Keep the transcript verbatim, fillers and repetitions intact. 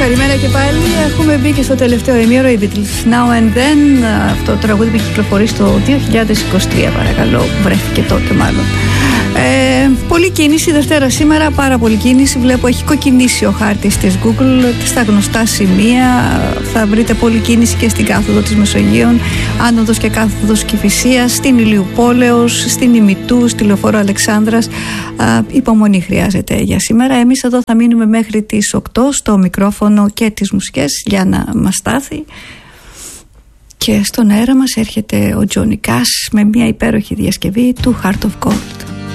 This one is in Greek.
Καλημέρα και πάλι. Έχουμε μπει και στο τελευταίο ημίωρο, οι Beatles, Now and Then. Αυτό το τραγούδι που έχει κυκλοφορήσει το δύο χιλιάδες είκοσι τρία, παρακαλώ. Βρέθηκε τότε μάλλον. Ε, πολλή κίνηση Δευτέρα σήμερα, πάρα πολλή κίνηση. Βλέπω έχει κοκκινήσει ο χάρτης της Google στα γνωστά σημεία. Θα βρείτε πολλή κίνηση και στην κάθοδο της Μεσογείων, άνοδος και κάθοδος Κηφισίας, στην Ηλιουπόλεως, στην Ημιτού, στη Λεωφόρο Αλεξάνδρας. Α, υπομονή χρειάζεται για σήμερα. Εμείς εδώ θα μείνουμε μέχρι τις οκτώ στο μικρόφωνο και τις μουσικές για να μας στάθει. Και στον αέρα μας έρχεται ο Johnny Cash με μια υπέροχη διασκευή του Heart of Gold.